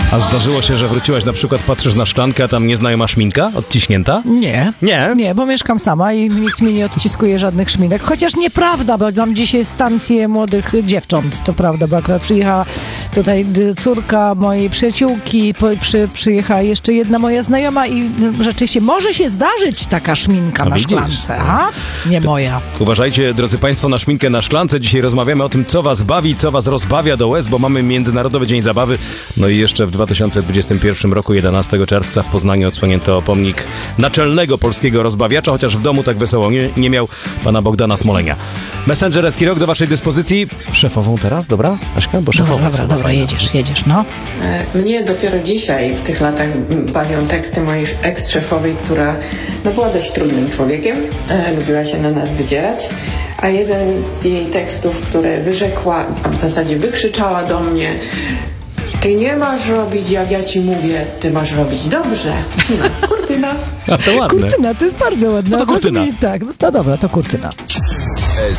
A zdarzyło się, że wróciłaś, na przykład patrzysz na szklankę, a tam nieznajoma szminka odciśnięta? Nie. Nie? Nie, bo mieszkam sama i nikt mi nie odciskuje żadnych szminek. Chociaż nieprawda, bo mam dzisiaj stację młodych dziewcząt. To prawda, bo akurat przyjechała tutaj córka mojej przyjaciółki, przyjechała jeszcze jedna moja znajoma i rzeczywiście może się zdarzyć taka szminka na widzisz. szklance. A? Nie moja. Uważajcie, drodzy Państwo, na szminkę na szklance. Dzisiaj rozmawiamy o tym, co Was bawi, co Was rozbawia do łez, bo mamy Międzynarodowy Dzień Zabawy. No i jeszcze w 2021 roku, 11 czerwca w Poznaniu odsłonięto pomnik naczelnego polskiego rozbawiacza, chociaż w domu tak wesoło nie miał pana Bogdana Smolenia. Messenger Eskirok do Waszej dyspozycji. Szefową teraz, dobra? Aśka, bo szefową. Dobra, jedziesz, no. Mnie dopiero dzisiaj w tych latach bawią teksty mojej ex-szefowej, która była dość trudnym człowiekiem, lubiła się na nas wydzierać, a jeden z jej tekstów, które wyrzekła, a w zasadzie wykrzyczała do mnie: ty nie masz robić, jak ja ci mówię, ty masz robić dobrze. No, kurtyna. A to ładne. Kurtyna, to jest bardzo ładne. No to kurtyna. Tak, no to dobra, to kurtyna.